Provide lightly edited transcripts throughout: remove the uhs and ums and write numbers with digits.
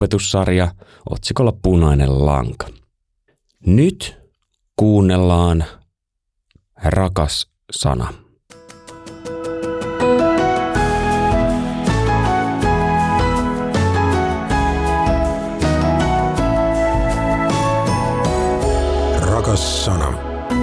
opetussarja otsikolla Punainen lanka. Nyt kuunnellaan rakas sana. Rakas sana.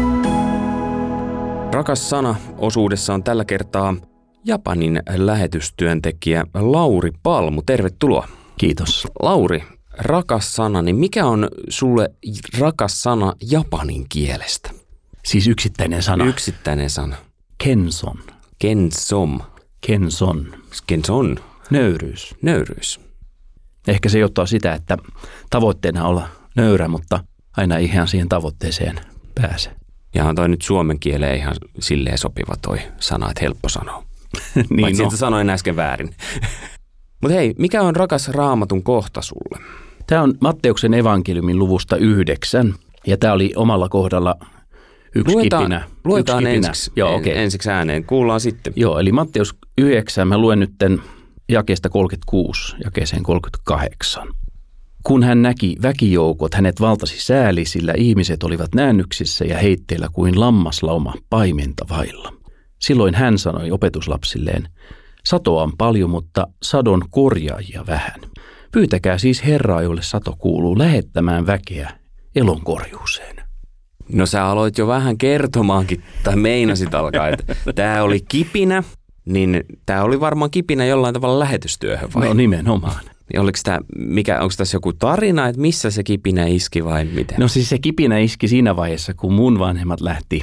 Rakas sana osuudessa on tällä kertaa Japanin lähetystyöntekijä Lauri Palmu. Tervetuloa. Kiitos. Lauri, rakas sana, niin mikä on sulle rakas sana japanin kielestä? Siis yksittäinen sana. Yksittäinen sana. Kenson. Kensom. Kenson. Kenson. Nöyryys. Nöyryys. Ehkä se johtaa sitä, että tavoitteena on olla nöyrä, mutta aina ei ihan siihen tavoitteeseen pääse. Ja toi nyt suomen kieleen ihan silleen sopiva toi sana, että helppo sanoa. Niin Paitsi että sanoin äsken väärin. Mutta hei, mikä on rakas Raamatun kohta sulle? Tämä on Matteuksen evankeliumin luvusta 9 ja tämä oli omalla kohdalla yksi kipinä. Luetaan ensiksi. Joo, okay. Ensiksi ääneen. Kuullaan sitten. Joo, eli Matteus 9, mä luen nyt jakeesta 36 jakeeseen 38. Kun hän näki väkijoukot, hänet valtasi sääli, sillä ihmiset olivat näännyksissä ja heitteillä kuin lammaslauma paimenta vailla. Silloin hän sanoi opetuslapsilleen, satoa on paljon, mutta sadon korjaajia vähän. Pyytäkää siis Herraa, jolle sato kuuluu, lähettämään väkeä elonkorjuuseen. No sä aloit jo vähän kertomaankin, tai meinasit alkaa, että tämä oli kipinä, niin tämä oli varmaan kipinä jollain tavalla lähetystyöhön vai? No nimenomaan. Oliko tämä, onko tässä joku tarina, että missä se kipinä iski vai miten? No siis se kipinä iski siinä vaiheessa, kun mun vanhemmat lähti.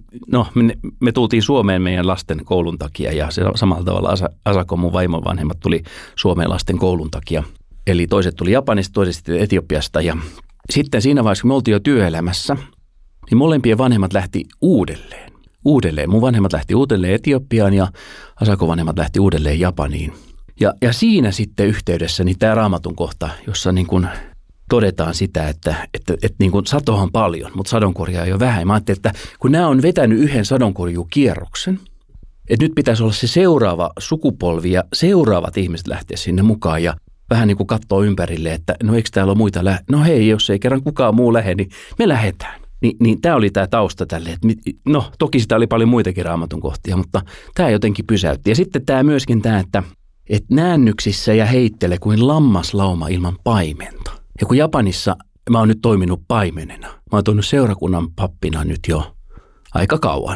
Me tultiin Suomeen meidän lasten koulun takia ja samalla tavalla Asako, mun vaimon vanhemmat, tuli Suomeen lasten koulun takia. Eli toiset tuli Japanista, toiset sitten Etiopiasta ja sitten siinä vaiheessa, kun me oltiin jo työelämässä, niin molempien vanhemmat lähti uudelleen. Mun vanhemmat lähti uudelleen Etiopiaan ja Asako vanhemmat lähti uudelleen Japaniin. Ja siinä sitten yhteydessä niin tämä Raamatun kohta, jossa niin kuin todetaan sitä, että niin kuin satoa on paljon, mutta sadonkorjaa ei ole vähän. Mä ajattelin, että kun nämä on vetänyt yhden sadonkorjuukierroksen, että nyt pitäisi olla se seuraava sukupolvi ja seuraavat ihmiset lähteä sinne mukaan ja vähän niin kuin katsoo ympärille, että no eikö täällä ole muita no hei, jos ei kerran kukaan muu lähde, niin me lähdetään. Niin tämä oli tämä tausta tälle, että no toki sitä oli paljon muitakin Raamatun kohtia, mutta tämä jotenkin pysäytti. Ja sitten tämä myöskin tämä, että näännyksissä ja heittele kuin lammaslauma ilman paimenta. Ja kun Japanissa mä oon nyt toiminut paimenena, mä oon toiminut seurakunnan pappina nyt jo aika kauan.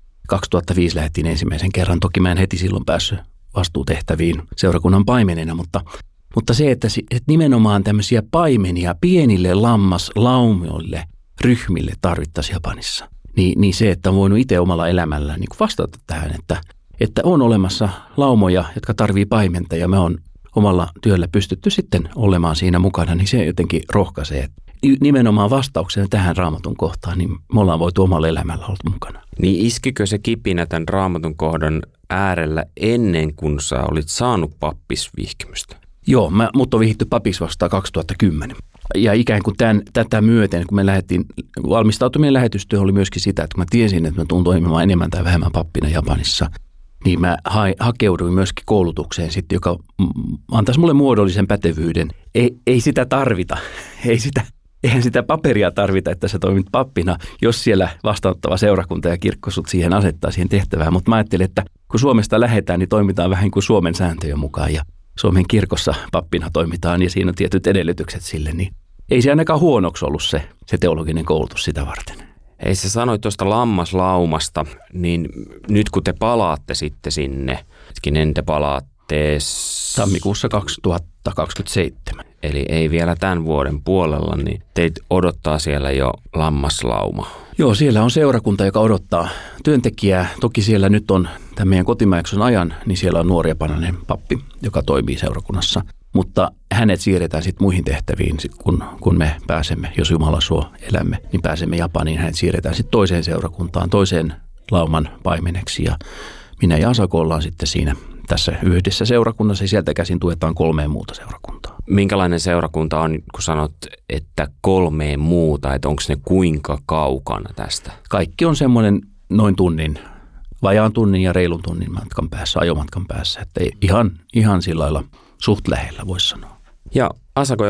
2005 lähdettiin ensimmäisen kerran, toki mä en heti silloin päässyt vastuutehtäviin seurakunnan paimenena, mutta se, että nimenomaan tämmöisiä paimenia pienille lammaslaumioille, ryhmille tarvittaisiin Japanissa, niin se, että on voinut itse omalla elämällä niin vastata tähän, että on olemassa laumoja, jotka tarvii paimenta ja me on omalla työllä pystytty sitten olemaan siinä mukana, niin se jotenkin rohkaisee. Nimenomaan vastauksena tähän Raamatun kohtaan, niin me ollaan voitu omalla elämällä olla mukana. Niin iskikö se kipinä tämän Raamatun kohdan äärellä ennen kuin sä olit saanut pappisvihkimystä? Joo, mut on vihitty papiksi vasta 2010. Ja ikään kuin tätä myöten, kun me valmistautuminen lähetystyöhön oli myöskin sitä, että kun mä tiesin, että mä tuun toimimaan enemmän tai vähemmän pappina Japanissa, niin mä hakeuduin myöskin koulutukseen sitten, joka antaisi mulle muodollisen pätevyyden. Ei sitä tarvita. Eihän sitä paperia tarvita, että sä toimit pappina, jos siellä vastaanottava seurakunta ja kirkko sut siihen asettaa siihen tehtävään. Mutta mä ajattelin, että kun Suomesta lähdetään, niin toimitaan vähän kuin Suomen sääntöjen mukaan ja Suomen kirkossa pappina toimitaan ja siinä on tietyt edellytykset sille, niin ei se ainakaan huonoksi ollut se teologinen koulutus sitä varten. Ei sä sanoit tuosta lammaslaumasta, niin nyt kun te palaatte sitten sinne, te palaatte tammikuussa 2027. Eli ei vielä tämän vuoden puolella, niin teitä odottaa siellä jo lammaslauma. Joo, siellä on seurakunta, joka odottaa työntekijää. Toki siellä nyt on tämän meidän kotimajakson ajan, niin siellä on nuori japanilainen pappi, joka toimii seurakunnassa. Mutta hänet siirretään sitten muihin tehtäviin, kun me pääsemme, jos Jumala suo elämme, niin pääsemme Japaniin. Hänet siirretään sitten toiseen seurakuntaan, toiseen lauman paimeneksi ja minä ja Asako ollaan sitten siinä tässä yhdessä seurakunnassa ja sieltä käsin tuetaan 3 muuta seurakuntaa. Minkälainen seurakunta on, kun sanot, että 3 muuta, että onko ne kuinka kaukana tästä? Kaikki on semmoinen noin tunnin, vajaan tunnin ja reilun tunnin matkan päässä, ajomatkan päässä, että ihan sillä lailla suht lähellä voisi sanoa. Ja Asako